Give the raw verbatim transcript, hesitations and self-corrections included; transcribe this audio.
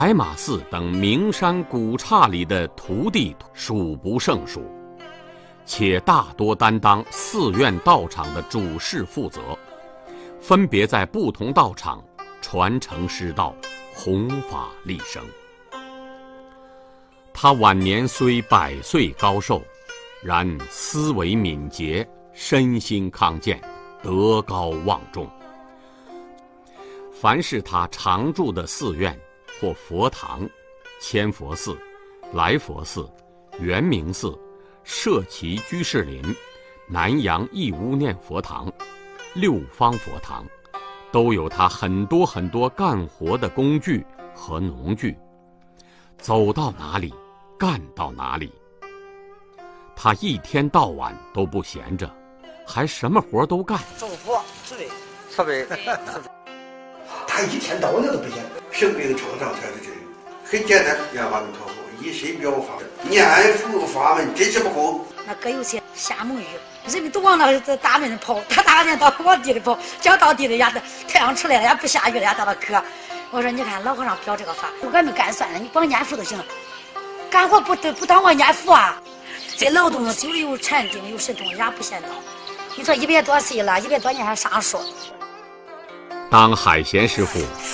白马寺等名山古刹里的徒弟数不胜数，且大多担当寺院道场的主事负责，分别在不同道场传承师道，弘法利生。他晚年虽百岁高寿，然思维敏捷，身心康健，德高望重。凡是他常住的寺院或佛堂，千佛寺、来佛寺、圆明寺、社稷居士林、南阳义乌念佛堂、六方佛堂，都有他很多很多干活的工具和农具，走到哪里干到哪里。他一天到晚都不闲着，还什么活都干。 种活是的， 设备。 他一天到晚都不闲。 生病创伤才是这个，很简单，念阿弥陀佛，一身妙法，念佛法门真是不空。 那哥有些瞎蒙语，人们都往那大门跑，他大人到往地里跑，脚到地里呀，太阳出来了呀，不下雨了呀，到了渴。我说你看老和尚表这个法，俺们干算了，你光念佛就行了，干活不不当我念佛啊。这劳动久了有禅定有神通，也不嫌道。你说一百多岁了，一百多年还上树。 当海贤师傅